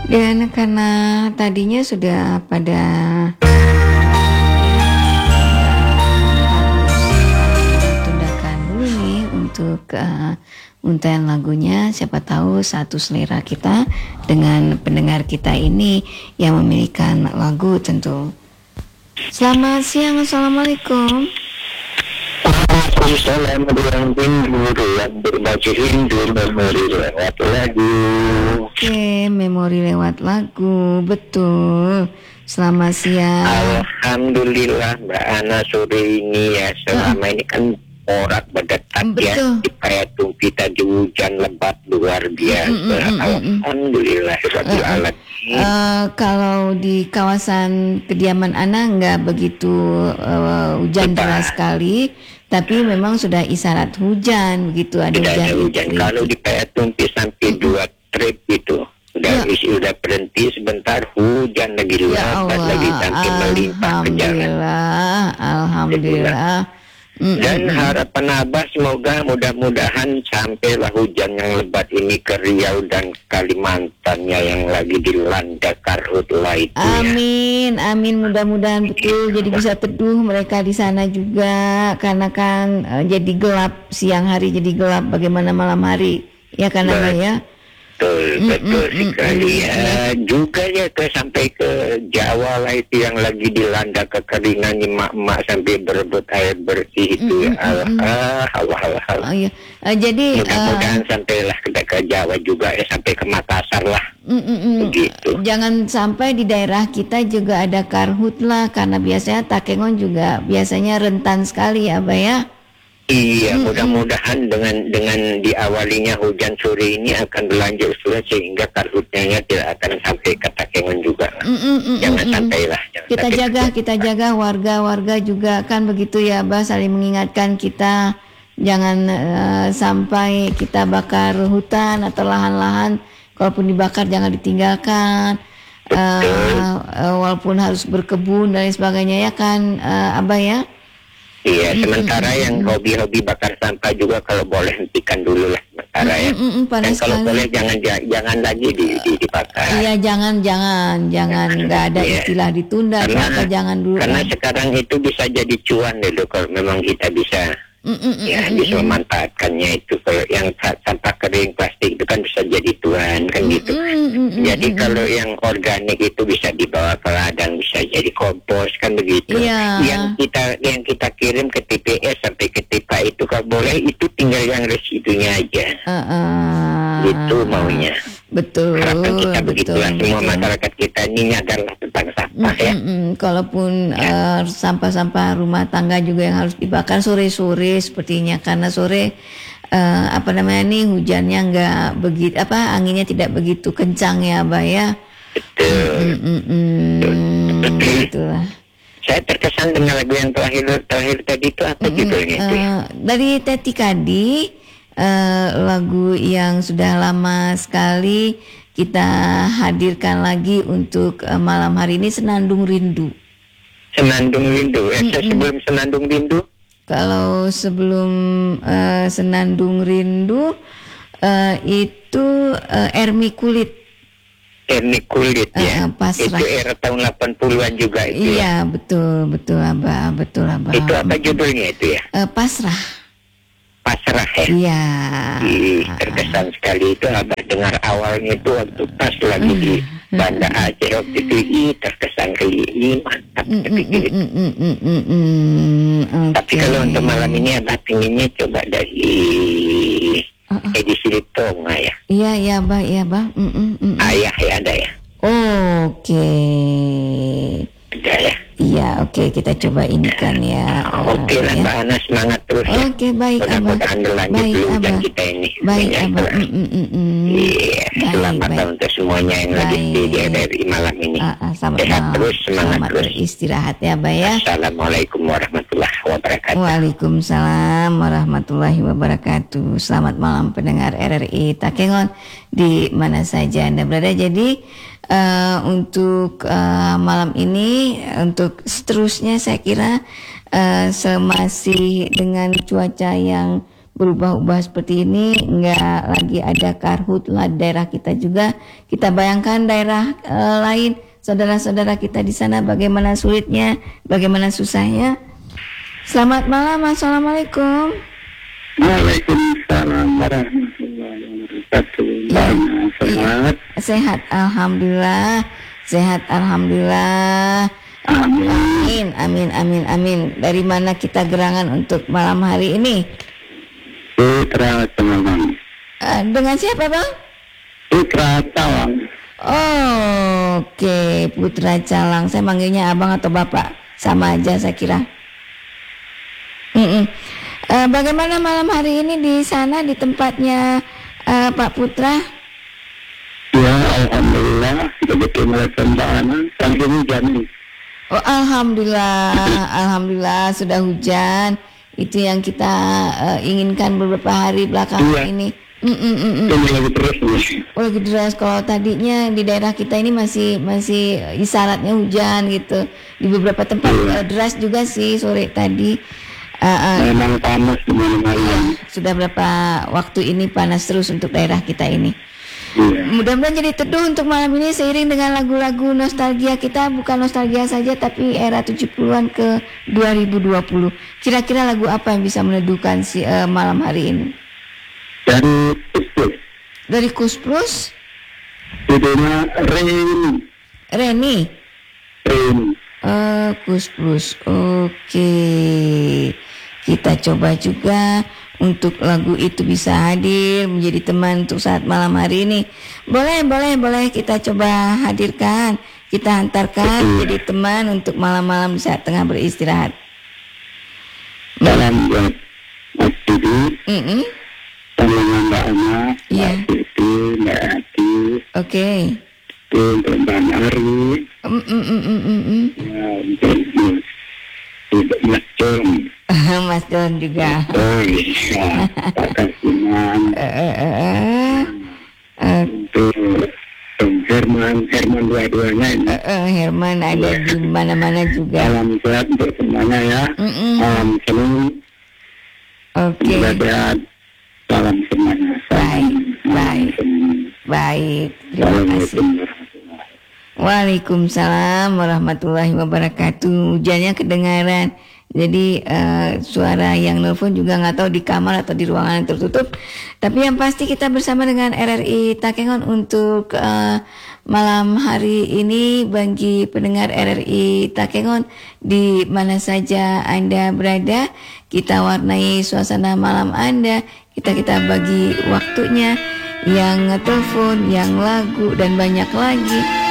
Dan karena tadinya sudah pada tundakan dulu nih untuk untayan lagunya, siapa tahu satu selera kita dengan pendengar kita ini yang memiliki lagu tentu. Selamat siang, Assalamualaikum. Waalaikumsalam warahmatullahi wabarakatuh. Berbagi Hindu memori lewat lagu. Oke, memori lewat lagu, betul. Selamat siang. Alhamdulillah Mbak Ana sore ini ya, selama ini kan morak berdetak ya, di Payatumpi tadi hujan lebat luar biasa. Alhamdulillah rabbil alamin. Kalau di kawasan kediaman Ana nggak begitu hujan deras sekali, tapi memang sudah isyarat hujan begitu, ada hujan. Kalau di Payatumpi sampai 2 trip itu udah berhenti sebentar, hujan lagi lebat lagi sampai melimpah ke jalan. Alhamdulillah. Dan harapan Abah semoga mudah-mudahan sampailah hujan yang lebat ini ke Riau dan Kalimantannya yang lagi dilanda karhutlah itu. Amin, amin, mudah-mudahan betul jadi bisa teduh mereka di sana juga, karena kan jadi gelap siang hari, jadi gelap bagaimana malam hari ya, karena ya. Betul sekali ya. Juga ya sampai ke Jawa lah itu yang lagi dilanda kekeringan, emak-emak sampai berebut air bersih itu ya. Allah. Jadi mudah-mudahan sampailah ke Jawa juga ya, sampai ke Makassar lah. Begitu. Jangan sampai di daerah kita juga ada karhutlah, karena biasanya Takengon juga biasanya rentan sekali ya, Abah ya. Iya, mudah-mudahan dengan diawalinya hujan sore ini akan berlanjut surut sehingga karhutnya tidak akan sampai ke Takengon juga. Jangan sampailah. Kita jaga warga-warga juga kan begitu ya, Abah, saling mengingatkan kita jangan sampai kita bakar hutan atau lahan-lahan. Kalaupun dibakar jangan ditinggalkan. Walaupun harus berkebun dan sebagainya ya kan, Abah ya. Iya, sementara yang hobi-hobi bakar sampah juga kalau boleh hentikan dulu lah sementara ya. Dan kalau boleh jangan lagi dibakar. Iya, jangan nggak ada istilah ditunda, maka jangan dulu. Karena sekarang itu bisa jadi cuan dulu kalau memang kita bisa bisa memanfaatkannya itu. Kalau yang sampah kering plastik itu kan bisa jadi tuan kan gitu. Jadi kalau yang organik itu bisa dibawa ke ladang, bisa jadi kompos kan begitu. Yang kita kirim ke TPS sampai ke TIPA itu kalau boleh itu tinggal yang residunya aja. Itu maunya. Betul. Harapan kita begitulah, semua masyarakat kita ini nyadarlah tentang sampah ya. Kalaupun sampah-sampah rumah tangga juga yang harus dibakar sore-sore sepertinya, karena sore hujannya nggak begitu, anginnya tidak begitu kencang ya, Abah ya. Betul. Itulah. Saya terkesan dengan lagu yang terakhir tadi itu apa judulnya itu? Dari Teti Kadi. Lagu yang sudah lama sekali kita hadirkan lagi untuk malam hari ini, Senandung Rindu. Senandung Rindu. Sebelum Senandung Rindu? Kalau sebelum Senandung Rindu itu Ermi Kulit. Ermi Kulit ya. Pasrah. Itu era tahun 80-an juga itu. Iya, betul Abah, Itu apa judulnya itu ya? Pasrah. Pasrah ya. Iya. Terkesan sekali itu Abah dengar awalnya itu waktu pas lagi di Banda Aceh waktu itu, terkesan kali ini mantap. Tapi kalau untuk malam ini Abah pinginnya coba dari edisi Tonga ya. Iya Bah. Ayah ya, ada ya. Oke. Ada ya. Iya, oke, kita coba ini kan ya. Oke lah, Mbak Ana, semangat terus ya. Oke, baik Abah. Mudah-mudahan berlanjut dulu dan kita ini. Baik Abah. Iya, selamat untuk semuanya yang lagi di RRI malam ini. Sehat terus, semangat terus. Istirahat ya, Abah ya. Assalamualaikum warahmatullahi wabarakatuh. Waalaikumsalam warahmatullahi wabarakatuh. Selamat malam pendengar RRI Takengon di mana saja Anda berada. Jadi untuk malam ini, untuk seterusnya saya kira masih dengan cuaca yang berubah-ubah seperti ini, nggak lagi ada karhutlah daerah kita juga. Kita bayangkan daerah lain, saudara-saudara kita di sana bagaimana sulitnya, bagaimana susahnya. Selamat malam, assalamualaikum. Waalaikumsalam warahmatullahi wabarakatuh. Sehat. Sehat, alhamdulillah. Sehat, alhamdulillah. Amin, amin, amin, amin. Dari mana kita gerangan untuk malam hari ini? Putra Calang. Dengan siapa, Bang? Putra Calang. Oh, oke, Putra Calang. Saya manggilnya abang atau bapak, sama aja saya kira. Bagaimana malam hari ini di sana, di tempatnya Pak Putra? Ya, alhamdulillah. Begitu mulai pembahanan, sampai hujan nih. Oh, alhamdulillah, alhamdulillah sudah hujan. Itu yang kita inginkan beberapa hari belakangan ini. Ini lagi terus nih. Lagi deras. Kalau tadinya di daerah kita ini masih isyaratnya hujan gitu. Di beberapa tempat deras juga sih sore tadi. Memang panas di mana-mana. Sudah berapa waktu ini panas terus untuk daerah kita ini. Mudah-mudahan jadi teduh untuk malam ini seiring dengan lagu-lagu nostalgia kita. Bukan nostalgia saja tapi era 70-an ke 2020. Kira-kira lagu apa yang bisa meneduhkan malam hari ini? Dari Kusplus. Dari Kusplus? Judulnya Reni. Kusplus. Oke. Kita coba juga untuk lagu itu bisa hadir menjadi teman untuk saat malam hari ini. Boleh kita coba hadirkan. Kita hantarkan jadi teman untuk malam-malam saat tengah beristirahat. Salam buat Mas Didi. Sama Mbak Ana, Mbak Didi, Mbak Adi. Oke. Untuk Mbak Ari. Ya, untuk Mas John. Mas John juga. Oh iya, Pak Kasiman. Untuk Herman dua-duanya ini. Herman ada di mana-mana juga. Salam sehat untuk semuanya ya. Salam senang. Oke. Sehat. Salam semuanya. Baik. Terima kasih. Waalaikumsalam warahmatullahi wabarakatuh. Hujannya kedengaran. Jadi suara yang nelfon juga nggak tahu di kamar atau di ruangan yang tertutup. Tapi yang pasti kita bersama dengan RRI Takengon untuk malam hari ini bagi pendengar RRI Takengon di mana saja Anda berada. Kita warnai suasana malam Anda. Kita bagi waktunya yang telepon, yang lagu dan banyak lagi.